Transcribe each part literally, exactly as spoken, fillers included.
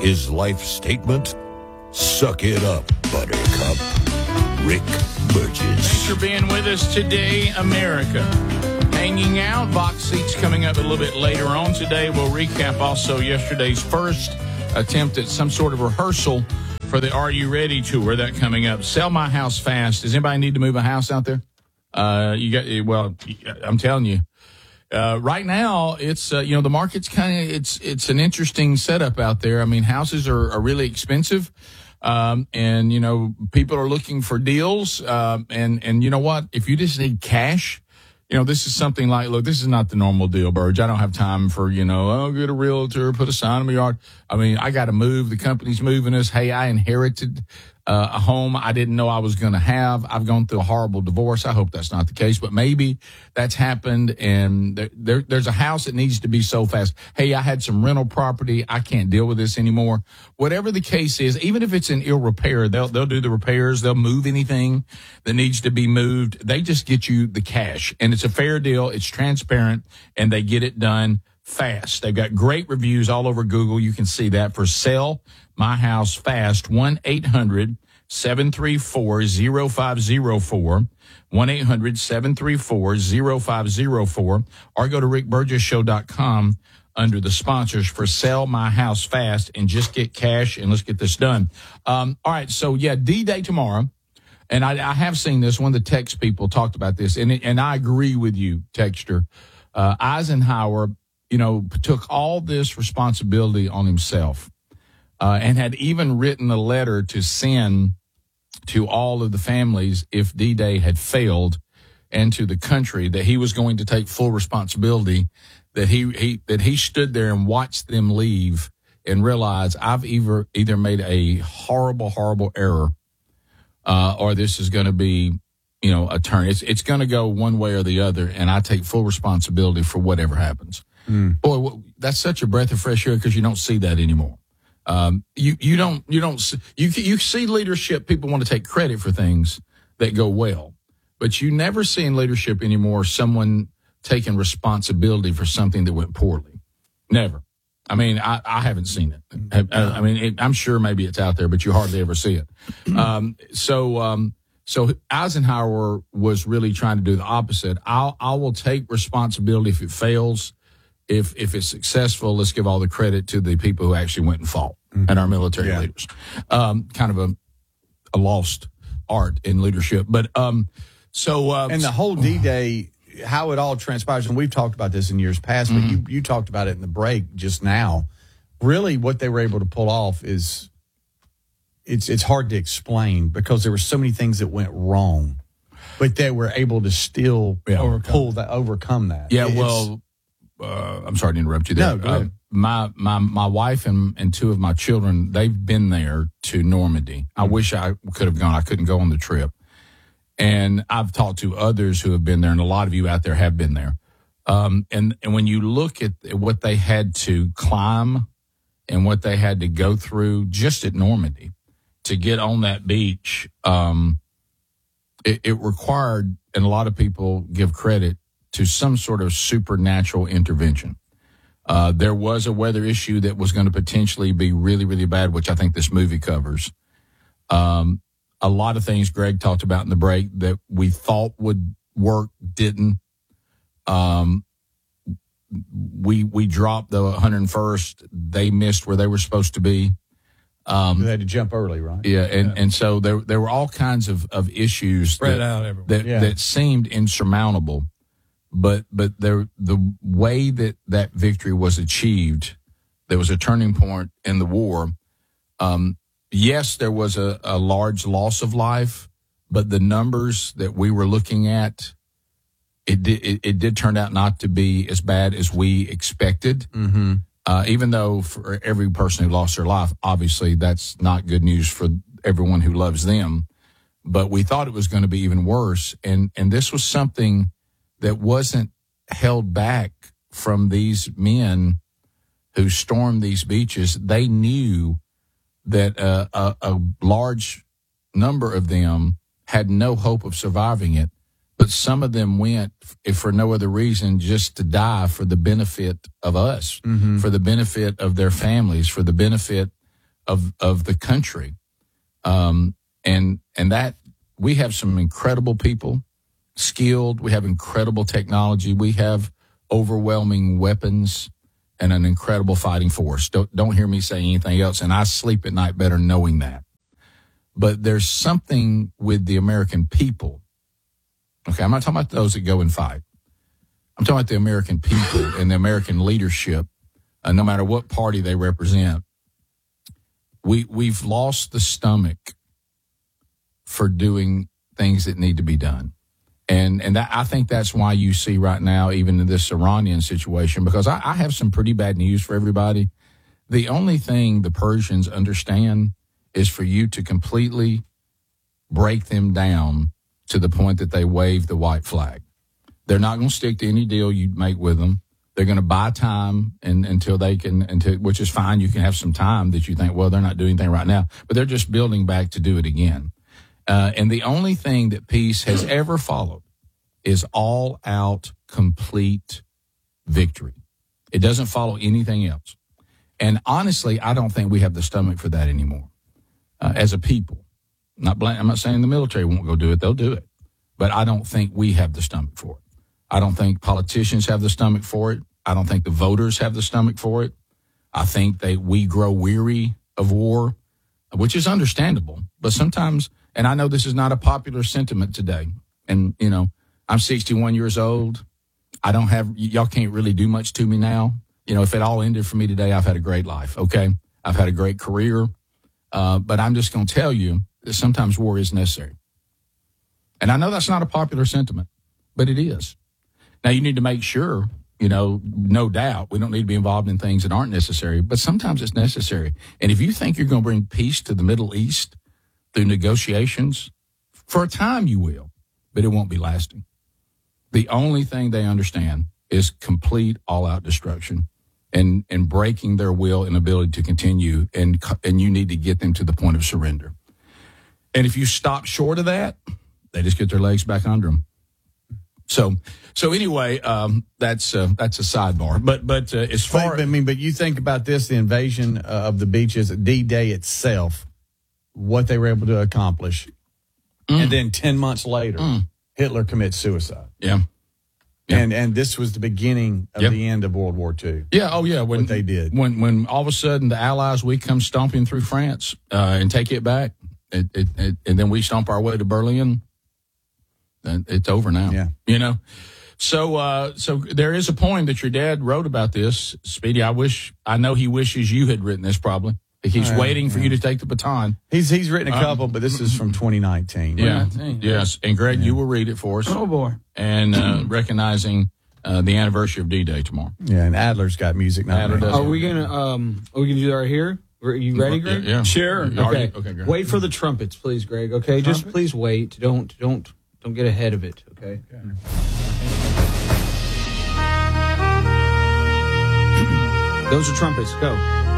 His life statement? Suck it up, buttercup. Rick Burgess. Thanks for being with us today, America. Hanging out. Box seats coming up a little bit later on today. We'll recap also yesterday's first attempt at some sort of rehearsal for the Are You Ready tour. That coming up. Sell My House Fast. Does anybody need to move a house out there? Uh, you got, well, I'm telling you. Uh, right now, it's, uh, you know, the market's kind of, it's, it's an interesting setup out there. I mean, houses are, are really expensive. Um, and, you know, people are looking for deals. Um, and, and you know what? If you just need cash, you know, this is something like, look, this is not the normal deal, Burge. I don't have time for, you know, oh, get a realtor, put a sign in my yard. I mean, I got to move. The company's moving us. Hey, I inherited uh, a home I didn't know I was going to have. I've gone through a horrible divorce. I hope that's not the case, but maybe that's happened. And there, there, there's a house that needs to be sold fast. Hey, I had some rental property. I can't deal with this anymore. Whatever the case is, even if it's in ill repair, they'll, they'll do the repairs. They'll move anything that needs to be moved. They just get you the cash, and it's a fair deal. It's transparent, and they get it done fast. They've got great reviews all over Google. You can see that for Sell My House Fast. one eight hundred seven three four zero five zero four. one eight hundred seven three four zero five zero four. Or go to rick burgess show dot com under the sponsors for Sell My House Fast and just get cash, and let's get this done. Um, all right, so, yeah, D-Day tomorrow. And I, I have seen this. One of the text people talked about this, and and I agree with you, Texter. Uh, Eisenhower, you know, took all this responsibility on himself, uh, and had even written a letter to send to all of the families if D-Day had failed, and to the country that he was going to take full responsibility. That he he that he stood there and watched them leave and realized I've either either made a horrible horrible error. Uh, or this is going to be, you know, a turn. It's it's going to go one way or the other, and I take full responsibility for whatever happens. Mm. Boy, that's such a breath of fresh air because you don't see that anymore. Um, you you don't you don't see, you you see leadership. People want to take credit for things that go well, but you never see in leadership anymore someone taking responsibility for something that went poorly. Never. I mean, I, I haven't seen it. I, I mean, it, I'm sure maybe it's out there, but you hardly ever see it. Um, so, um, so Eisenhower was really trying to do the opposite. I'll, I will take responsibility if it fails. If, if it's successful, let's give all the credit to the people who actually went and fought mm-hmm. and our military yeah. leaders. Um, kind of a, a lost art in leadership. But, um, so, uh, and the whole D-Day, how it all transpires, and we've talked about this in years past, but mm-hmm. you, you talked about it in the break just now. Really, what they were able to pull off is it's it's hard to explain because there were so many things that went wrong, but they were able to still yeah, overcome. pull that, overcome that. Yeah, it's, well, uh, I'm sorry to interrupt you there. No, go ahead. Uh, my my my wife and, and two of my children, they've been there to Normandy. Mm-hmm. I wish I could have gone. I couldn't go on the trip. And I've talked to others who have been there, and a lot of you out there have been there. Um, and, and when you look at what they had to climb and what they had to go through just at Normandy to get on that beach, um, it, it required, and a lot of people give credit to some sort of supernatural intervention. Uh, there was a weather issue that was going to potentially be really, really bad, which I think this movie covers. Um, A lot of things Greg talked about in the break that we thought would work didn't. Um, we we dropped the one hundred first. They missed where they were supposed to be. Um, they had to jump early, right? Yeah, and, yeah. and so there there were all kinds of, of issues spread that, out everywhere. that yeah. that seemed insurmountable, but but there the way that that victory was achieved, there was a turning point in the war. Um, Yes, there was a, a large loss of life, but the numbers that we were looking at, it did, it, it did turn out not to be as bad as we expected. Mm-hmm. Uh, even though for every person who lost their life, obviously that's not good news for everyone who loves them. But we thought it was going to be even worse. And, and this was something that wasn't held back from these men who stormed these beaches. They knew that uh, a, a large number of them had no hope of surviving it, but some of them went, if for no other reason, just to die for the benefit of us, mm-hmm. for the benefit of their families, for the benefit of of the country, um, and and that we have some incredible people, skilled. We have incredible technology. We have overwhelming weapons and an incredible fighting force. Don't don't hear me say anything else. And I sleep at night better knowing that. But there's something with the American people. Okay, I'm not talking about those that go and fight. I'm talking about the American people and the American leadership, uh, no matter what party they represent. We, we've lost the stomach for doing things that need to be done. And and that, I think that's why you see right now, even in this Iranian situation, because I, I have some pretty bad news for everybody. The only thing the Persians understand is for you to completely break them down to the point that they wave the white flag. They're not going to stick to any deal you make with them. They're going to buy time and, until they can, until, which is fine. You can have some time that you think, well, they're not doing anything right now, but they're just building back to do it again. Uh, and the only thing that peace has ever followed is all out, complete victory. It doesn't follow anything else. And honestly, I don't think we have the stomach for that anymore. Uh, as a people, not bl- I'm not saying the military won't go do it. They'll do it. But I don't think we have the stomach for it. I don't think politicians have the stomach for it. I don't think the voters have the stomach for it. I think they we grow weary of war, which is understandable. But sometimes, and I know this is not a popular sentiment today, and, you know, I'm sixty-one years old. I don't have, y- y'all can't really do much to me now. You know, if it all ended for me today, I've had a great life, okay? I've had a great career. Uh, but I'm just going to tell you that sometimes war is necessary. And I know that's not a popular sentiment, but it is. Now, you need to make sure, you know, no doubt, we don't need to be involved in things that aren't necessary, but sometimes it's necessary. And if you think you're going to bring peace to the Middle East through negotiations, for a time you will, but it won't be lasting. The only thing they understand is complete all-out destruction. And, and breaking their will and ability to continue, and and you need to get them to the point of surrender. And if you stop short of that, they just get their legs back under them. So so anyway, um, that's uh, that's a sidebar. But but uh, as far I mean, but you think about this: the invasion uh, of the beaches, D-Day itself, what they were able to accomplish, mm. and then ten months later, mm. Hitler commits suicide. Yeah. Yeah. And and this was the beginning of yep. the end of World War Two. Yeah, oh yeah, when what they did. When when all of a sudden the Allies, we come stomping through France uh, and take it back, it, it, it, and then we stomp our way to Berlin, and it's over now. Yeah. You know? So uh, so there is a poem that your dad wrote about this, Speedy. I wish, I know he wishes you had written this probably. He's uh, waiting for yeah. you to take the baton. He's he's written a couple, um, but this is from twenty nineteen. Yeah, yes. And Greg, yeah. you will read it for us. Oh boy! And uh, recognizing uh, the anniversary of D-Day tomorrow. Yeah, and Adler's got music now. Adler does. Are we gonna um? Are we gonna do that right here? Are you ready, Greg? Yeah. yeah. Sure. Okay. Okay. okay Greg. Wait for the trumpets, please, Greg. Okay. Trumpet? Just please wait. Don't don't don't get ahead of it. Okay. okay. Those are trumpets. Go.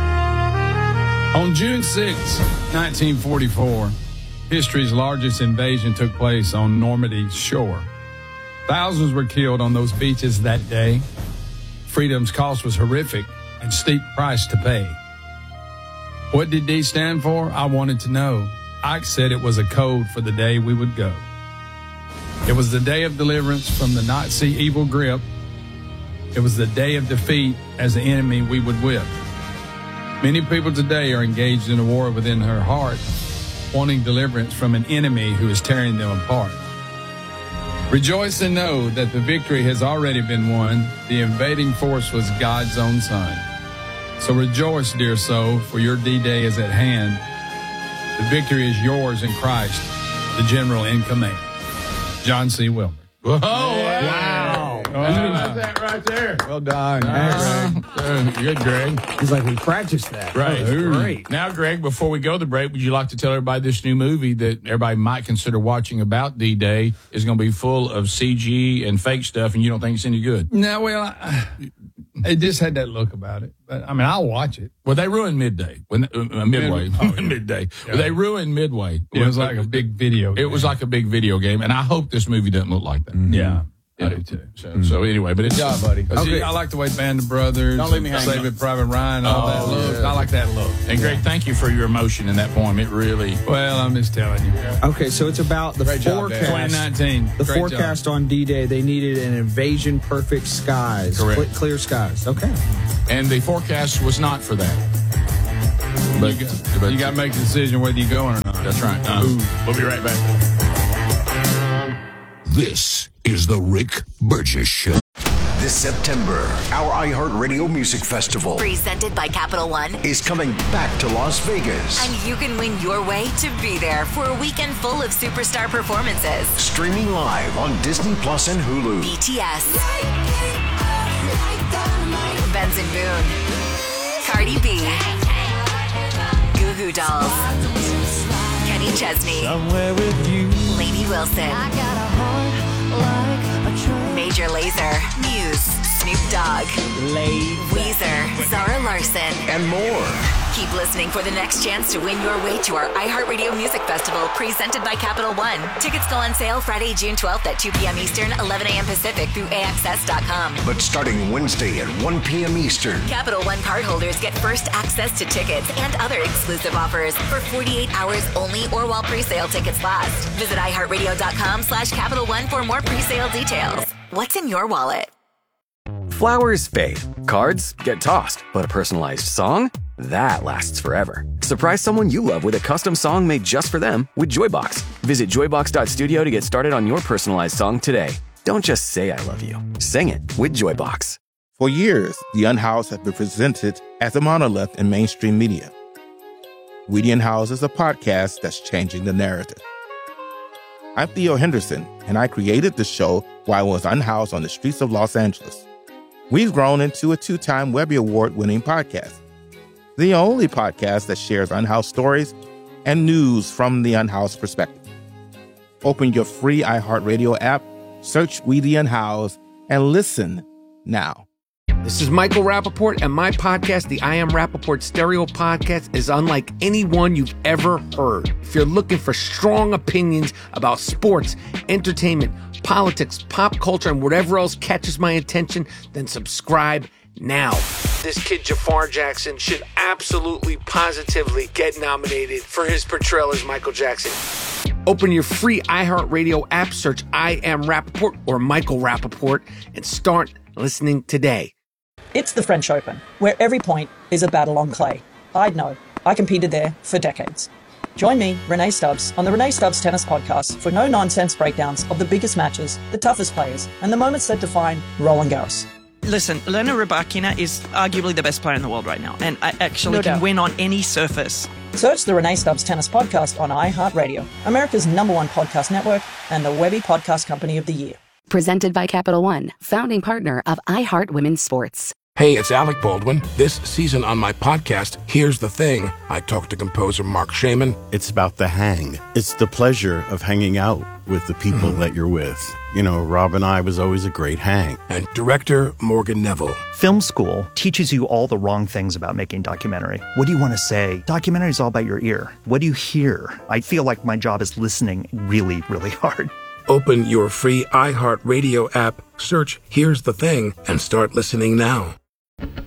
On June sixth, nineteen forty-four, history's largest invasion took place on Normandy's shore. Thousands were killed on those beaches that day. Freedom's cost was horrific and steep price to pay. What did D stand for? I wanted to know. Ike said it was a code for the day we would go. It was the day of deliverance from the Nazi evil grip. It was the day of defeat as the enemy we would whip. Many people today are engaged in a war within her heart, wanting deliverance from an enemy who is tearing them apart. Rejoice and know that the victory has already been won. The invading force was God's own son. So rejoice, dear soul, for your D-Day is at hand. The victory is yours in Christ, the general in command. John C. Wilmer. Whoa! Wow! Oh, uh, that right there. Well done. Uh, uh, good, Greg. He's like, we practiced that. Right. That was great. Now, Greg, before we go to the break, would you like to tell everybody this new movie that everybody might consider watching about D-Day is going to be full of C G and fake stuff, and you don't think it's any good? No, well, I, it just had that look about it. But I mean, I'll watch it. Well, they ruined Midday. When uh, Midway. Mid- oh, yeah. Midday. Yeah. Well, they ruined Midway. It was like a big video game. It was like a big video game, and I hope this movie doesn't look like that. Mm-hmm. Yeah. I do too. So, mm-hmm. so anyway, but it's good job, buddy. Okay. I like the way Band of Brothers, Don't leave me hanging Saving Private Ryan, all oh, that look. Yeah. I like like that look. And Greg, thank you for your emotion in that poem. It really. Well, I'm just telling you. Okay, so it's about the Great job, Dan. forecast. twenty nineteen. The Great forecast job. on D-Day, they needed an invasion perfect skies. Correct. Cl- clear skies. Okay. And the forecast was not for that. But, you got, but you got to make the decision whether you're going or not. That's right. Um, we'll be right back. This is the Rick Burgess Show. This September, our iHeartRadio Music Festival presented by Capital One is coming back to Las Vegas. And you can win your way to be there for a weekend full of superstar performances. Streaming live on Disney Plus and Hulu. B T S, Benson Boone, Cardi B, Goo Goo Dolls, Kenny Chesney, Lainey Wilson, Major Lazer, Muse, Snoop Dogg, Weezer, Zara Larson, And more. Keep listening for the next chance to win your way to our iHeartRadio Music Festival presented by Capital One. Tickets go on sale Friday, June twelfth at two p.m. Eastern, eleven a.m. Pacific through A X S dot com. But starting Wednesday at one p.m. Eastern, Capital One cardholders get first access to tickets and other exclusive offers for forty-eight hours only or while pre-sale tickets last. Visit iHeartRadio.com slash Capital One for more pre-sale details. What's in your wallet? Flowers fade, cards get tossed, but a personalized song? That lasts forever. Surprise someone you love with a custom song made just for them with Joybox. Visit joybox dot studio to get started on your personalized song today. Don't just say I love you. Sing it with Joybox. For years, The Unhoused has been presented as a monolith in mainstream media. We the Unhoused is a podcast that's changing the narrative. I'm Theo Henderson, and I created the show while I was unhoused on the streets of Los Angeles. We've grown into a two-time Webby Award-winning podcast. The only podcast that shares unhoused stories and news from the unhoused perspective. Open your free iHeartRadio app, search We the Unhoused, and listen now. This is Michael Rappaport, and my podcast, the I Am Rappaport Stereo Podcast, is unlike any one you've ever heard. If you're looking for strong opinions about sports, entertainment, politics, pop culture, and whatever else catches my attention, then subscribe now. This kid Jafar Jackson should absolutely, positively get nominated for his portrayal as Michael Jackson. Open your free iHeartRadio app, search I Am Rappaport or Michael Rappaport, and start listening today. It's the French Open, where every point is a battle on clay. I'd know. I competed there for decades. Join me, Renee Stubbs, on the Renee Stubbs Tennis Podcast for no-nonsense breakdowns of the biggest matches, the toughest players, and the moments that define Roland Garros. Listen, Elena Rybakina is arguably the best player in the world right now, and I actually No can doubt. win on any surface. Search the Renee Stubbs Tennis Podcast on iHeartRadio, America's number one podcast network and the Webby Podcast Company of the Year. Presented by Capital One, founding partner of iHeart Women's Sports. Hey, it's Alec Baldwin. This season on my podcast, Here's the Thing, I talked to composer Mark Shaman. It's about the hang. It's the pleasure of hanging out with the people mm-hmm. that you're with. You know, Rob and I was always a great hang. And director Morgan Neville. Film school teaches you all the wrong things about making documentary. What do you want to say? Documentary is all about your ear. What do you hear? I feel like my job is listening really, really hard. Open your free iHeartRadio app, search Here's the Thing, and start listening now.